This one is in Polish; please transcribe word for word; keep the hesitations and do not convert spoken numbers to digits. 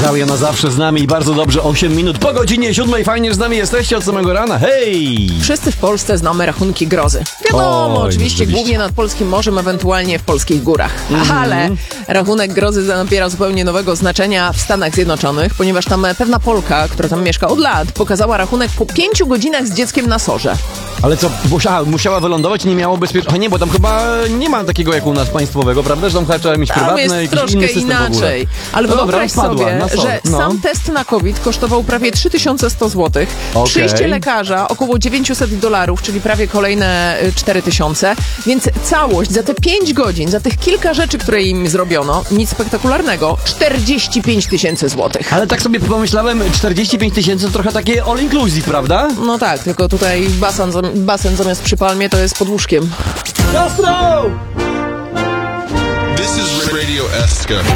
Klaudia na zawsze z nami i bardzo dobrze, osiem minut po godzinie siódmej. Fajnie, że z nami jesteście od samego rana. Hej! Wszyscy w Polsce znamy rachunki grozy. Wiadomo, Oj, oczywiście rzeczywiście. głównie nad polskim morzem, ewentualnie w polskich górach. Mhm. Ale rachunek grozy nabiera zupełnie nowego znaczenia w Stanach Zjednoczonych, ponieważ tam pewna Polka, która tam mieszka od lat, pokazała rachunek po pięciu godzinach z dzieckiem na sorze. Ale co, musiała, musiała wylądować i nie miało bezpieczeństwa? Nie, bo tam chyba nie ma takiego jak u nas państwowego, prawda? Że tam chyba trzeba mieć Tam prywatne, jest jakiś troszkę inny system w ogóle. inaczej. Ale No dobra, wyobraź wpadła sobie, na sor. że No. sam test na COVID kosztował prawie trzy tysiące sto złotych. Okej. Przyjście lekarza około dziewięćset dolarów, czyli prawie kolejne y, cztery tysiące. Więc całość za te pięć godzin, za tych kilka rzeczy, które im zrobiono, nic spektakularnego, czterdzieści pięć tysięcy złotych. Ale tak sobie pomyślałem, czterdzieści pięć tysięcy to trochę takie all inclusive, prawda? No tak, tylko tutaj basen, zam- basen zamiast przy palmie to jest pod łóżkiem. Ostro! This is Radio Eska.